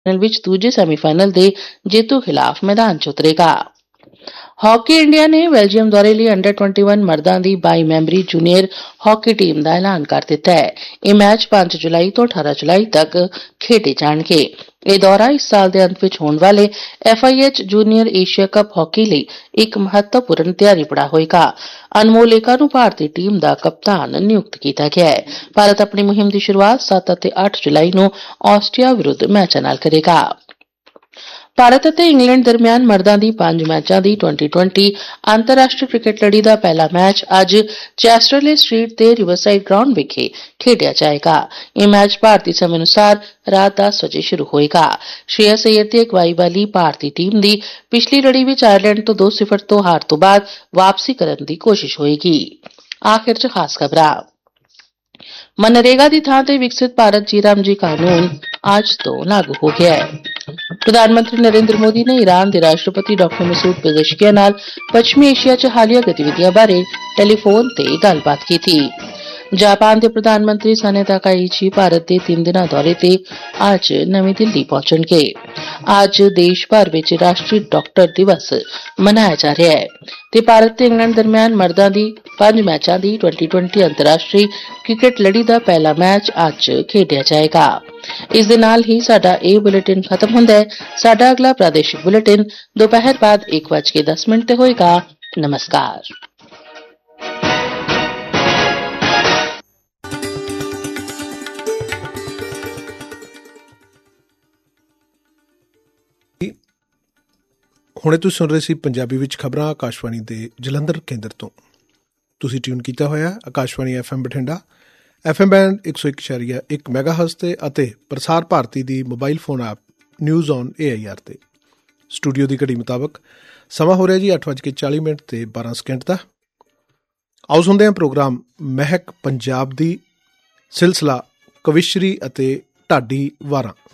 ਵਿੱਚ ਦੂਜੇ ਸੈਮੀਫਾਈਨਲ ਦੇ ਜੇਤੂ ਖਿਲਾਫ ਮੈਦਾਨ 'ਚ ਉਤਰੇਗਾ। ਹਾਕੀ ਇੰਡੀਆ ਨੇ ਬੈਲਜੀਅਮ ਦੌਰੇ ਲਈ ਅੰਡਰ-21 ਮਰਦਾਂ ਦੀ 22 ਮੈਂਬਰੀ ਜੂਨੀਅਰ ਹਾਕੀ ਟੀਮ ਦਾ ਐਲਾਨ ਕਰ ਦਿੱਤਾ ਹੈ। ਇਹ ਮੈਚ 5 ਜੁਲਾਈ ਤੋਂ 18 ਜੁਲਾਈ ਤੱਕ ਖੇਡੇ ਜਾਣਗੇ। ਇਹ ਦੌਰਾ ਇਸ ਸਾਲ ਦੇ ਅੰਤ ਵਿੱਚ ਹੋਣ ਵਾਲੇ FIH junior Asia cup hockey ਲਈ ਇੱਕ ਮਹੱਤਵਪੂਰਨ ਤਿਆਰੀ ਪੜਾਅ ਹੋਏਗਾ। ਅਨਮੋਲ ਏਕਾ ਨੂੰ ਭਾਰਤੀ ਟੀਮ ਦਾ ਕਪਤਾਨ ਨਿਯੁਕਤ ਕੀਤਾ ਗਿਆ ਹੈ। ਭਾਰਤ ਆਪਣੀ ਮੁਹਿੰਮ ਦੀ ਸ਼ੁਰੂਆਤ 7 ਅਤੇ 8 ਜੁਲਾਈ ਨੂੰ ਆਸਟਰੀਆ ਵਿਰੁੱਧ ਮੈਚਾਂ ਨਾਲ ਕਰੇਗਾ। ਭਾਰਤ ਅਤੇ ਇੰਗਲੈਂਡ ਦਰਮਿਆਨ ਮਰਦਾਂ ਦੀ 5 ਮੈਚਾਂ ਦੀ 2020 ਅੰਤਰਰਾਸ਼ਟਰੀ ਕ੍ਰਿਕਟ ਲੜੀ ਦਾ ਪਹਿਲਾ ਮੈਚ ਅੱਜ ਚੈਸਟਰਲੇ ਸਟਰੀਟ ਦੇ ਰਿਵਰਸਾਈਡ ਗਰਾਊਂਡ ਵਿਖੇ ਖੇਡਿਆ ਜਾਏਗਾ। ਇਹ ਮੈਚ ਭਾਰਤੀ ਸਮੇਂ ਅਨੁਸਾਰ ਰਾਤ 10 ਵਜੇ ਸ਼ੁਰੂ ਹੋਏਗਾ। ਸ਼੍ਰੇਯਸ ਅਯਰ ਦੀ ਅਗਵਾਈ ਵਾਲੀ ਭਾਰਤੀ ਟੀਮ ਦੀ ਪਿਛਲੀ ਲੜੀ ਵਿੱਚ ਆਇਰਲੈਂਡ ਤੋਂ 2-0 ਤੋਂ ਹਾਰ ਤੋਂ ਬਾਅਦ ਵਾਪਸੀ ਕਰਨ ਦੀ ਕੋਸ਼ਿਸ਼ ਹੋਏਗੀ। ਆਖਿਰ 'ਚ ਖਾਸ ਖਬਰਾਂ। ਮਨਰੇਗਾ ਦੀ ਥਾਂ ਤੇ ਵਿਕਸਿਤ ਭਾਰਤ ਜੀ-ਰਾਮ-ਜੀ ਕਾਨੂੰਨ ਅੱਜ ਤੋਂ ਲਾਗੂ ਹੋ ਗਿਆ ਹੈ। ਪ੍ਰਧਾਨ ਮੰਤਰੀ ਨਰਿੰਦਰ ਮੋਦੀ ਨੇ ਈਰਾਨ ਦੇ ਰਾਸ਼ਟਰਪਤੀ ਡਾਕਟਰ ਮਸੂਦ ਪੇਜ਼ਸ਼ਕਿਆਂ ਨਾਲ ਪੱਛਮੀ ਏਸ਼ੀਆ 'ਚ ਹਾਲੀਆ ਗਤੀਵਿਧੀਆਂ ਬਾਰੇ ਟੈਲੀਫੋਨ ਤੇ ਗੱਲਬਾਤ ਕੀਤੀ। ਜਾਪਾਨ ਦੇ ਪ੍ਰਧਾਨ ਮੰਤਰੀ ਸਾਨੇ ਤਾਕਾਈਚੀ ਭਾਰਤ ਦੇ 3 ਦਿਨਾਂ ਦੌਰੇ ਤੇ ਅੱਜ ਨਵੀਂ ਦਿੱਲੀ ਪਹੁੰਚਣਗੇ। ਅੱਜ ਦੇਸ਼ ਭਰ ਵਿੱਚ ਰਾਸ਼ਟਰੀ ਡਾਕਟਰ ਦਿਵਸ ਮਨਾਇਆ ਜਾ ਰਿਹਾ ਹੈ ਤੇ ਭਾਰਤ ਤੇ ਇੰਗਲੈਂਡ ਦਰਮਿਆਨ ਮਰਦਾਂ ਦੀ 5 ਮੈਚਾਂ ਦੀ 2020 ਅੰਤਰਰਾਸ਼ਟਰੀ ਕ੍ਰਿਕਟ ਲੜੀ ਦਾ ਪਹਿਲਾ ਮੈਚ ਅੱਜ ਖੇਡਿਆ ਜਾਏਗਾ। ਇਸ ਦੇ ਨਾਲ ਹੀ ਸਾਡਾ ਇਹ ਬੁਲੇਟਿਨ ਖਤਮ ਹੁੰਦਾ ਹੈ। ਸਾਡਾ ਅਗਲਾ ਪ੍ਰਾਦੇਸ਼ਿਕ ਬੁਲੇਟਿਨ ਦੁਪਹਿਰ ਬਾਅਦ 1:10 ਤੇ ਹੋਏਗਾ। ਨਮਸਕਾਰ। ਹੁਣੇ ਤੁਸੀਂ ਸੁਣ ਰਹੇ ਸੀ ਪੰਜਾਬੀ ਵਿੱਚ ਖਬਰਾਂ ਆਕਾਸ਼ਵਾਣੀ ਦੇ ਜਲੰਧਰ ਕੇਂਦਰ ਤੋਂ। ਤੁਸੀਂ ਟਿਊਨ ਕੀਤਾ ਹੋਇਆ Akashvani FM Bathinda, FM band 101.1 ਮੈਗਾਹਰਟਜ਼ ਤੇ ਅਤੇ ਪ੍ਰਸਾਰ ਭਾਰਤੀ ਦੀ mobile phone app news on AIR ਤੇ। ਸਟੂਡੀਓ ਦੀ ਘੜੀ ਮੁਤਾਬਕ ਸਮਾਂ ਹੋ ਰਿਹਾ ਜੀ 8:40 ਤੇ 12 ਸਕਿੰਟ ਦਾ। ਆਓ ਸੁਣਦੇ ਹਾਂ ਪ੍ਰੋਗਰਾਮ ਮਹਿਕ ਪੰਜਾਬ ਦੀ ਸਿਲਸਿਲਾ ਕਵਿਸ਼ਰੀ ਅਤੇ ਢਾਡੀ ਵਾਰਾਂ।